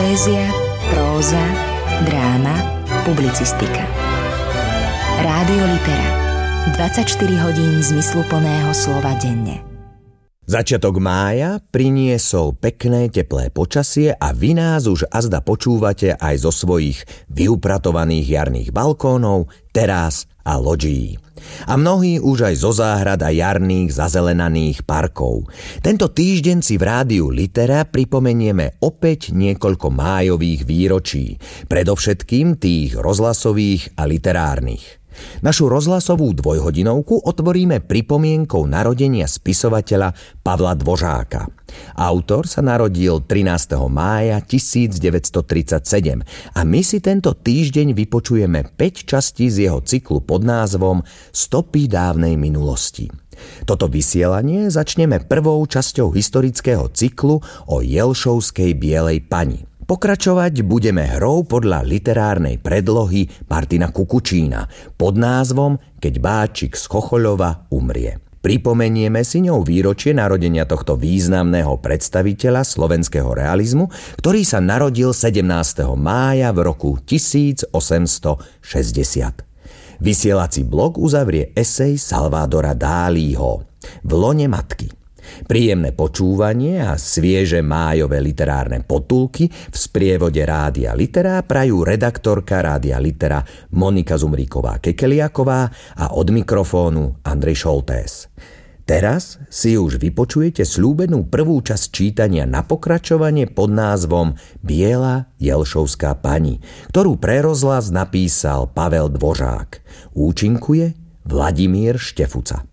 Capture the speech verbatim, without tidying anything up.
Poézia, próza, dráma, publicistika. Rádio Litera. dvadsaťštyri hodín zmysluplného slova denne. Začiatok mája priniesol pekné teplé počasie a vy nás už azda počúvate aj zo svojich vyupratovaných jarných balkónov, terás a lodží. A mnohí už aj zo záhrad a jarných zazelenaných parkov. Tento týždeň si v Rádiu Litera pripomenieme opäť niekoľko májových výročí, predovšetkým tých rozhlasových a literárnych. Našu rozhlasovú dvojhodinovku otvoríme pripomienkou narodenia spisovateľa Pavla Dvořáka. Autor sa narodil trinásteho mája tisícdeväťstotridsaťsedem a my si tento týždeň vypočujeme päť častí z jeho cyklu pod názvom Stopy dávnej minulosti. Toto vysielanie začneme prvou časťou historického cyklu o Jelšovskej bielej pani. Pokračovať budeme hrou podľa literárnej predlohy Martina Kukučína pod názvom Keď Báčik z Chochoľova umrie. Pripomenieme si ňou výročie narodenia tohto významného predstaviteľa slovenského realizmu, ktorý sa narodil sedemnásteho mája v roku tisícosemstošesťdesiat. Vysielací blok uzavrie esej Salvadora Dálího V lone matky. Príjemné počúvanie a svieže májové literárne potulky v sprievode Rádia Litera prajú redaktorka Rádia Litera Monika Zumríková-Kekeliaková a od mikrofónu Andrej Šoltés. Teraz si už vypočujete sľúbenú prvú časť čítania na pokračovanie pod názvom Biela Jelšovská pani, ktorú pre rozhlas napísal Pavel Dvořák. Účinkuje Vladimír Štefuca.